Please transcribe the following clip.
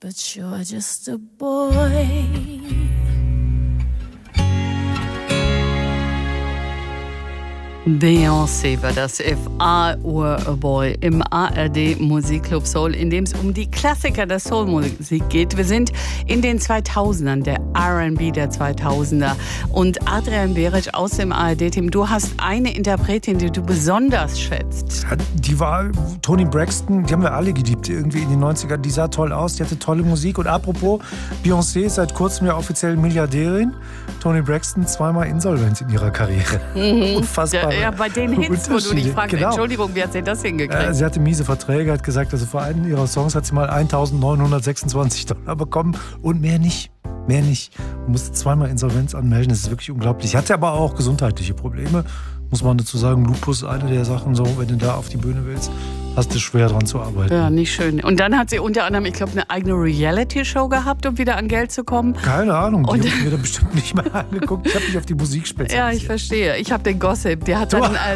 but you're just a boy. Beyoncé war das If I Were a Boy im ARD Musikclub Soul, in dem es um die Klassiker der Soulmusik geht. Wir sind in den 2000ern, der R&B der 2000er. Und Adrian Beric aus dem ARD-Team, du hast eine Interpretin, die du besonders schätzt. Ja, die war Toni Braxton, die haben wir alle geliebt irgendwie in den 90ern. Die sah toll aus, die hatte tolle Musik. Und apropos, Beyoncé ist seit kurzem ja offiziell Milliardärin. Toni Braxton zweimal insolvent in ihrer Karriere. Unfassbar. Ja, bei den Hits, wo du dich fragst, genau. Entschuldigung, wie hat sie das hingekriegt? Sie hatte miese Verträge, hat gesagt, also für einen ihrer Songs hat sie mal $1.926 bekommen und mehr nicht. Mehr nicht. Man musste zweimal Insolvenz anmelden, das ist wirklich unglaublich. Hatte aber auch gesundheitliche Probleme, muss man dazu sagen. Lupus, eine der Sachen, so, wenn du da auf die Bühne willst, hast du schwer dran zu arbeiten. Ja, nicht schön. Und dann hat sie unter anderem, ich glaube, eine eigene Reality-Show gehabt, um wieder an Geld zu kommen. Keine Ahnung, die habe ich mir dann bestimmt nicht mehr angeguckt. Ich habe mich auf die Musik spezialisiert. Ja, ich verstehe. Ich habe den Gossip. Der hat dann